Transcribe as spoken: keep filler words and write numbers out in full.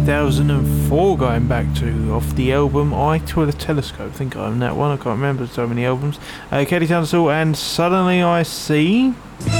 thousand four going back to, off the album Eye to the Telescope. I think I own that one, I can't remember, so many albums. Uh, Katie Tunstall and Suddenly I See.